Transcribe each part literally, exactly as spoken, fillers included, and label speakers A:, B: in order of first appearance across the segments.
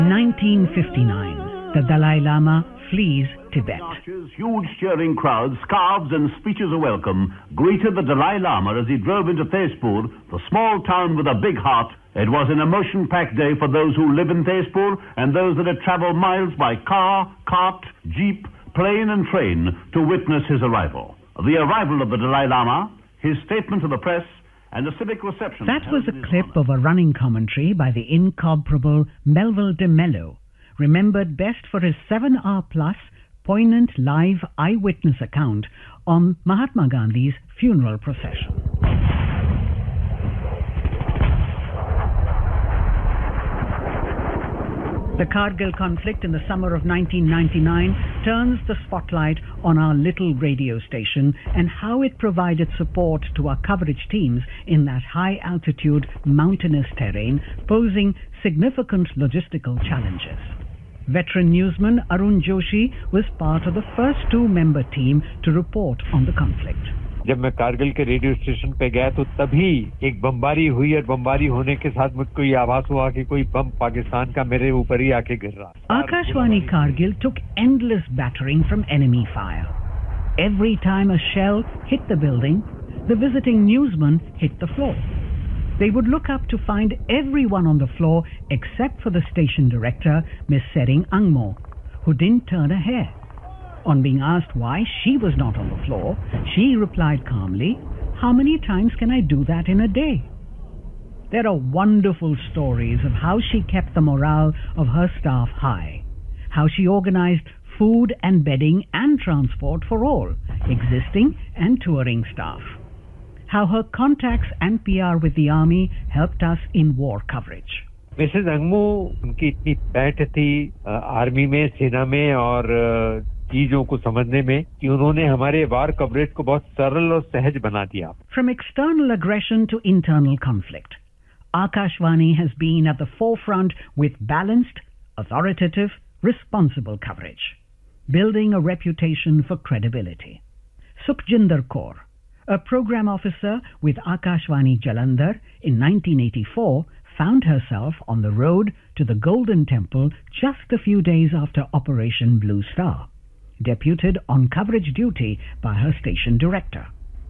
A: nineteen fifty-nine, the Dalai Lama flees Tibet.
B: Huge cheering crowds, scarves and speeches of welcome greeted the Dalai Lama as he drove into Tezpur, the small town with a big heart. It was an emotion-packed day for those who live in Tezpur and those that had traveled miles by car, cart, jeep, plane and train to witness his arrival. The arrival of the Dalai Lama, his statement to the press, and a civic reception.
A: That was a clip of a running commentary by the incomparable Melville de Mello, remembered best for his seven-hour-plus poignant live eyewitness account on Mahatma Gandhi's funeral procession. The Kargil conflict in the summer of nineteen ninety-nine turns the spotlight on our little radio station and how it provided support to our coverage teams in that high-altitude mountainous terrain, posing significant logistical challenges. Veteran newsman Arun Joshi was part of the first two-member team to report on the conflict.
C: जब मैं कारगिल के radio station पे गया तो तभी एक बमबारी हुई और बमबारी होने के साथ मुझको ये आभास हुआ कि कोई बम पाकिस्तान का मेरे ऊपर ही आके गिर रहा।
A: Akashvani Kargil took endless battering from enemy fire. Every time a shell hit the building, the visiting newsman hit the floor. They would look up to find everyone on the floor except for the station director, Miss Sering Angmo, who didn't turn a hair. On being asked why she was not on the floor, she replied calmly, "How many times can I do that in a day?" There are wonderful stories of how she kept the morale of her staff high, how she organized food and bedding and transport for all, existing and touring staff, how her contacts and P R with the army helped us in war coverage.
C: Mrs Angmo उनकी इतनी पैठ थी army में, सेना में और चीजों को समझने में कि उन्होंने हमारे वार कवरेज को बहुत सरल और सहज बना दिया.
A: From external aggression to internal conflict, Akashvani has been at the forefront with balanced, authoritative, responsible coverage, building a reputation for credibility. Sukhjinder Kaur, a program officer with Akashvani Jalandhar in nineteen eighty-four, found herself on the road to the Golden Temple just a few days after Operation Blue Star, deputed on coverage duty by her station director.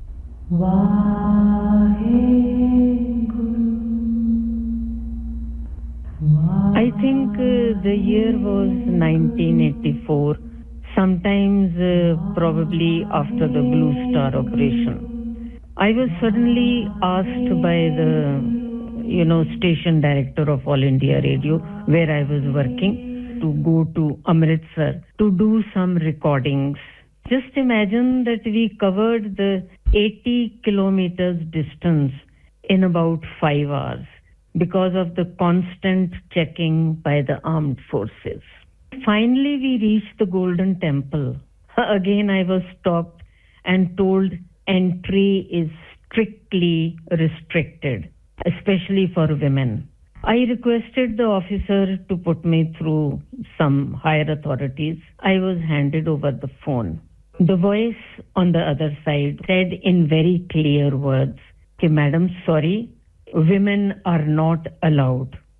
D: I think uh, the year was nineteen eighty-four, sometimes uh, probably after the Blue Star operation. I was suddenly asked by the you know, station director of All India Radio, where I was working, to go to Amritsar to do some recordings. Just imagine that we covered the eighty kilometers distance in about five hours because of the constant checking by the armed forces. Finally, we reached the Golden Temple. Again, I was stopped and told entry is strictly restricted, especially for women. I requested the officer to put me through some higher authorities. I was handed over the phone. The voice on the other side said in very clear words, "Okay, madam, sorry, women are not allowed."